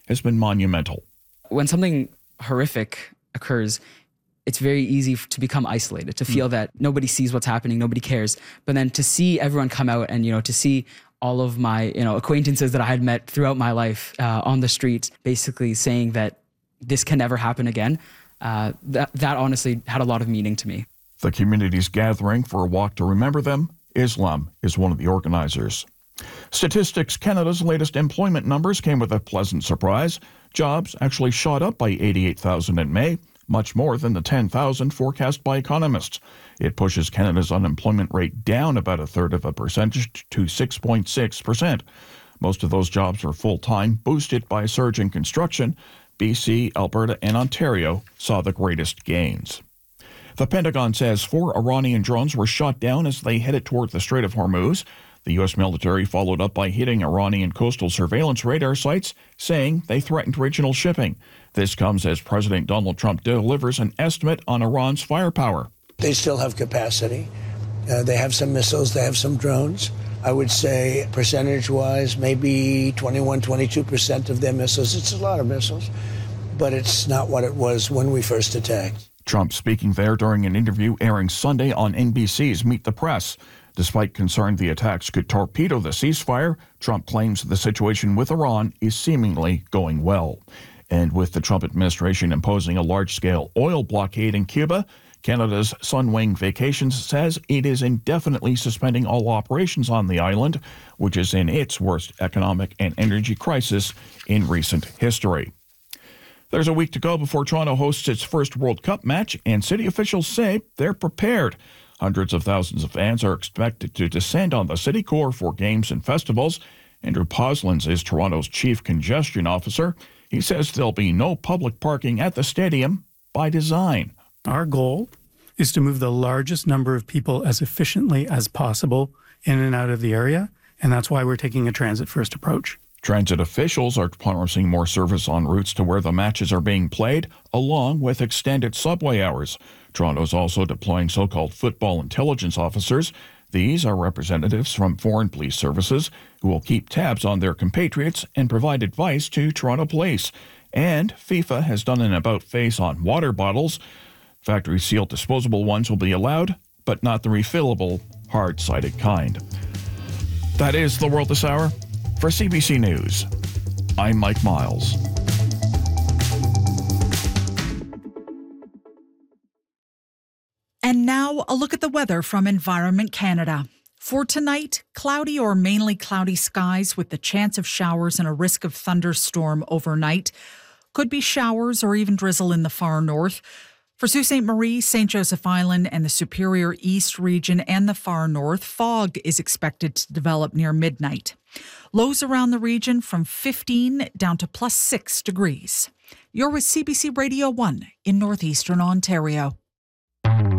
has been monumental. When something horrific occurs, it's very easy to become isolated, to feel that nobody sees what's happening, nobody cares. But then to see everyone come out and, to see all of my, acquaintances that I had met throughout my life on the streets, basically saying that this can never happen again, that honestly had a lot of meaning to me. The community's gathering for a walk to remember them. Islam is one of the organizers. Statistics Canada's latest employment numbers came with a pleasant surprise. Jobs actually shot up by 88,000 in May, much more than the 10,000 forecast by economists. It pushes Canada's unemployment rate down about a third of a percentage to 6.6%. Most of those jobs are full-time, boosted by a surge in construction. BC, Alberta, and Ontario saw the greatest gains. The Pentagon says 4 Iranian drones were shot down as they headed toward the Strait of Hormuz. The U.S. military followed up by hitting Iranian coastal surveillance radar sites, saying they threatened regional shipping. This comes as President Donald Trump delivers an estimate on Iran's firepower. They still have capacity. They have some missiles. They have some drones. I would say percentage-wise, maybe 21, 22% of their missiles. It's a lot of missiles, but it's not what it was when we first attacked. Trump speaking there during an interview airing Sunday on NBC's Meet the Press. Despite concern the attacks could torpedo the ceasefire, Trump claims the situation with Iran is seemingly going well. And with the Trump administration imposing a large-scale oil blockade in Cuba, Canada's Sunwing Vacations says it is indefinitely suspending all operations on the island, which is in its worst economic and energy crisis in recent history. There's a week to go before Toronto hosts its first World Cup match, and city officials say they're prepared. Hundreds of thousands of fans are expected to descend on the city core for games and festivals. Andrew Poslins is Toronto's chief congestion officer. He says there'll be no public parking at the stadium by design. Our goal is to move the largest number of people as efficiently as possible in and out of the area, and that's why we're taking a transit-first approach. Transit officials are promising more service on routes to where the matches are being played, along with extended subway hours. Toronto's also deploying so-called football intelligence officers. These are representatives from foreign police services who will keep tabs on their compatriots and provide advice to Toronto police. And FIFA has done an about-face on water bottles. Factory-sealed disposable ones will be allowed, but not the refillable, hard-sided kind. That is The World This Hour. For CBC News, I'm Mike Miles. And now a look at the weather from Environment Canada. For tonight, cloudy or mainly cloudy skies with the chance of showers and a risk of thunderstorm overnight. Could be showers or even drizzle in the far north. For Sault Ste. Marie, St. Joseph Island, and the Superior East region and the far north, fog is expected to develop near midnight. Lows around the region from 15 down to +6 degrees. You're with CBC Radio 1 in northeastern Ontario.